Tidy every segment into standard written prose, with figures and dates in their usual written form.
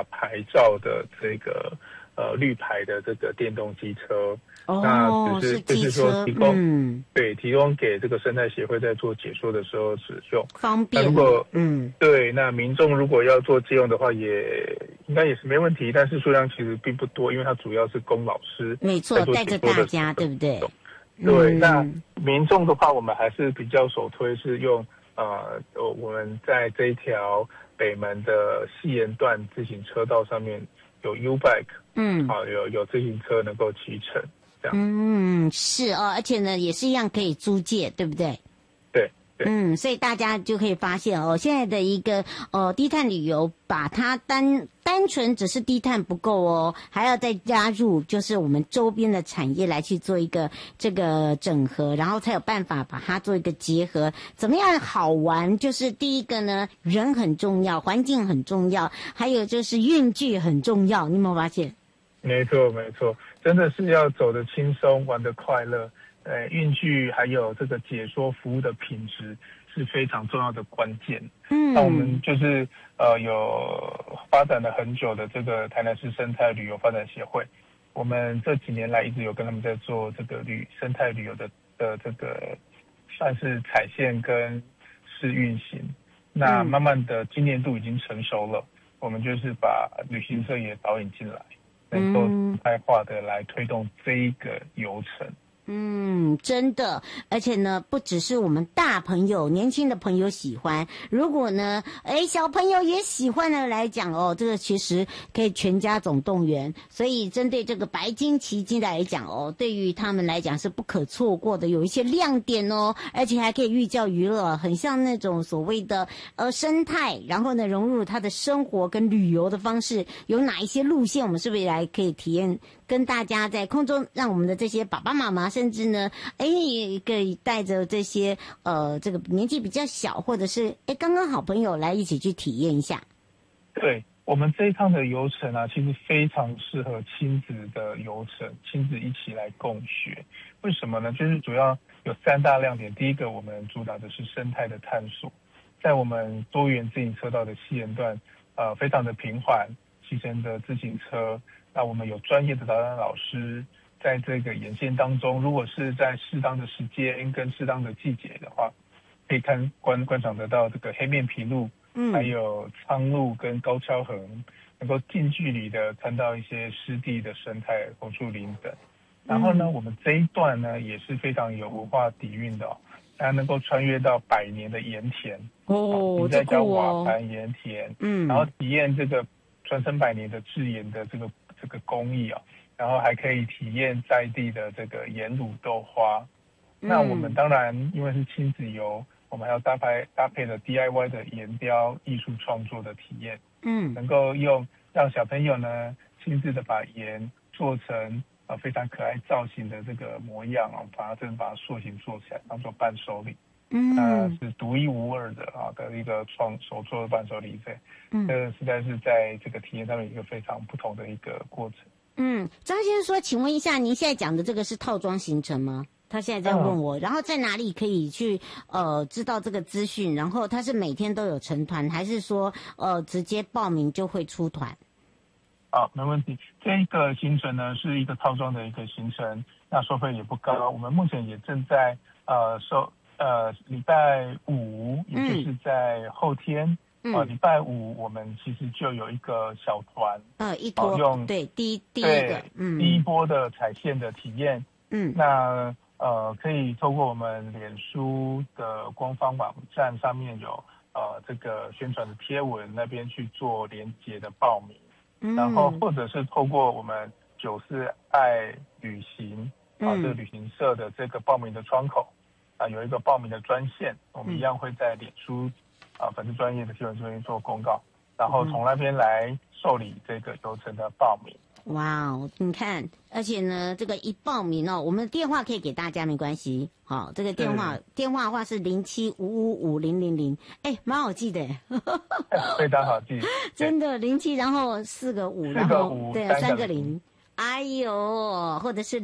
法牌照的这个绿牌的这个电动机车。那只是就是说提供提供给这个生态协会在做解说的时候使用方便。 那如果对，那民众如果要做借用的话，应该也是没问题，但是数量其实并不多，因为它主要是供老师没错带着大家，对不对？ 对，那民众的话，我们还是比较首推是用我们在这一条北门的西沿段自行车道上面有 U-Bike，有自行车能够骑乘。 是哦，而且呢也是一样可以租借，对不对？ 对， 所以大家就可以发现哦，现在的一个低碳旅游，把它单纯只是低碳不够哦，还要再加入就是我们周边的产业来去做一个这个整合，然后才有办法把它做一个结合。怎么样好玩？就是第一个呢，人很重要，环境很重要，还有就是运具很重要。你有没有发现？ 没错，真的是要走得轻松，玩得快乐。运具还有这个解说服务的品质是非常重要的关键。那我们就是有发展了很久的这个台南市生态旅游发展协会，我们这几年来一直有跟他们在做这个生态旅游的这个算是踩线跟试运行。那慢慢的今年度已经成熟了，我们就是把旅行社也导引进来，能够生态化的来推动这一个游程。 真的，而且呢，不只是我们大朋友、年轻的朋友喜欢，如果呢，小朋友也喜欢的来讲哦，这个其实可以全家总动员。所以针对这个白金奇迹来讲哦，对于他们来讲是不可错过的，有一些亮点哦，而且还可以寓教于乐，很像那种所谓的生态，然后呢融入他的生活跟旅游的方式，有哪一些路线，我们是不是来可以体验？跟大家在空中，让我们的这些爸爸妈妈，甚至呢，可以带着这些这个年纪比较小，或者是刚刚好朋友来一起去体验一下。 对，我们这一趟的游程啊，其实非常适合亲子的游程，亲子一起来共学。为什么呢？就是主要有3大亮点。第一个，我们主打的是生态的探索，在我们多元自行车道的西沿段，非常的平缓，骑乘的自行车。那我们有专业的导览老师在这个沿线当中，如果是在适当的时间跟适当的季节的话，可以观赏得到这个黑面琵鹭，还有苍鹭跟高跷横，能够近距离的看到一些湿地的生态、红树林等。然后呢，我们这一段呢也是非常有文化底蕴的它能够穿越到100年的盐田哦， 在叫瓦盘盐田，然后体验这个传承100年的制盐的这个工艺然后还可以体验在地的这个盐卤豆花。那我们当然因为是亲子游，我们还要搭配了 DIY 的盐雕艺术创作的体验，能够让小朋友呢亲自的把盐做成非常可爱造型的这个模样把它塑形做起来当做伴手礼。是独一无二的的一个手做的伴手礼，这实在是在这个体验上面一个非常不同的一个过程。 张先生说，请问一下，您现在讲的这个是套装行程吗？他现在在问我，然后在哪里可以去知道这个资讯？然后他是每天都有成团，还是说直接报名就会出团？ 没问题。这个行程呢是一个套装的一个行程，那收费也不高。我们目前也正在礼拜5，也就是在后天，礼拜5我们其实就有一个小团， 一波用对第一波的踩线的体验，那可以透过我们脸书的官方网站上面有这个宣传的贴文那边去做连结的报名，然后或者是透过我们94爱旅行这个旅行社的这个报名的窗口。有一个报名的专线，我们一样会在脸书粉丝专页的新闻这边做公告，然后从那边来受理这个游程的报名。 哇哦，你看，而且呢，这个一报名我们的电话可以给大家，没关系。好，这个电话的话是07555000，蛮好记的， 非常好记， 真的07，然后4个5，然后对3个0。 哎呦，或者是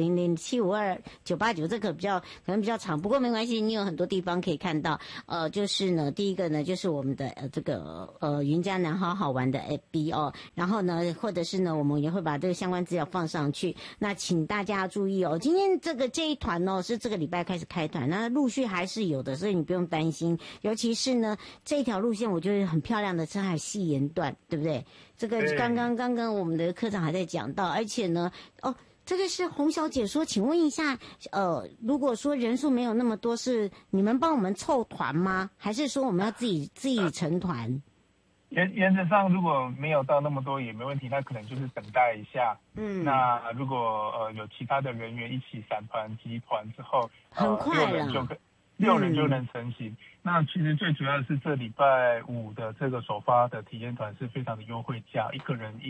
0900752989，这个可能比较长，不过没关系，你有很多地方可以看到。就是呢，第一个呢，就是我们的这个云嘉南好玩的 FB 哦，然后呢，或者是呢，我们也会把这个相关资料放上去。那请大家注意哦，今天这一团哦是这个礼拜开始开团，那陆续还是有的，所以你不用担心。尤其是呢，这一条路线我觉得很漂亮的是还有细沿段，对不对？这个刚刚我们的科长还在讲到，而且呢，这个是洪小姐说，请问一下，如果说人数没有那么多，是你们帮我们凑团吗？还是说我们要自己成团？ 原则上如果没有到那么多也没问题，那可能就是等待一下。那如果有其他的人员一起散团集团之后， 很快了 ，6人就能成型。那其实最主要的是这礼拜5的这个首发的体验团是非常的优惠价，一个人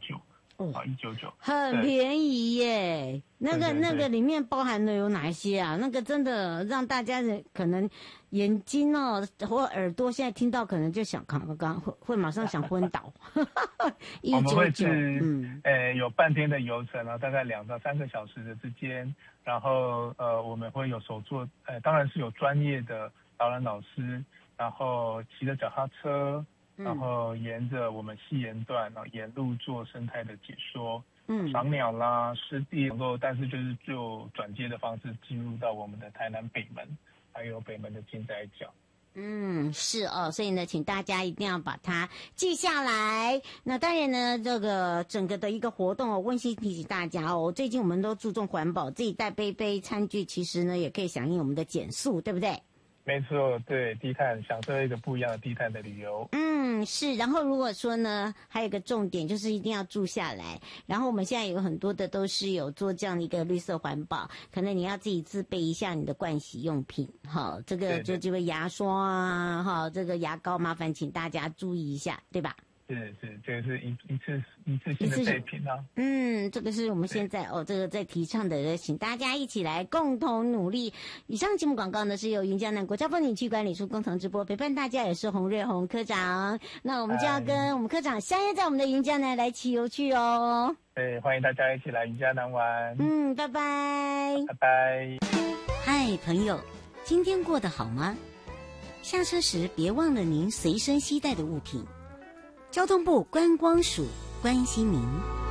199。199， 很便宜耶。那个里面包含的有哪一些啊？那个真的让大家可能眼睛或耳朵现在听到可能就想会马上想昏倒。 我们会是有半天的游程大概2到3个小时的之间，然后我们会有手作，当然是有专业的导览老师，然后骑着脚踏车。然后沿着我们西沿段，然后沿路做生态的解说，赏鸟啦、湿地，但是就是就转接的方式进入到我们的台南北门，还有北门的金仔角。 是所以呢，请大家一定要把它记下来。那当然呢，这个整个的一个活动温馨提醒大家最近我们都注重环保，自己带杯餐具，其实呢也可以响应我们的减速，对不对？ 没错，对，低碳，享受一个不一样的低碳的旅游。 是。然后如果说呢，还有一个重点就是一定要住下来。然后我们现在有很多的都是有做这样的一个绿色环保，可能你要自己自备一下你的盥洗用品，这个就这个牙刷啊，这个牙膏，麻烦请大家注意一下，对吧？ 是，这个是一次性的备品啊。 这个是我们现在这个在提倡的，请大家一起来共同努力。以上节目广告呢是由云嘉南国家风景区管理处共同直播，陪伴大家也是洪瑞宏科长。那我们就要跟我们科长相约在我们的云嘉南来骑游去哦。 对，欢迎大家一起来云嘉南玩。 拜拜。 拜拜。 嗨，朋友，今天过得好吗？下车时别忘了您随身携带的物品。交通部观光署关心您。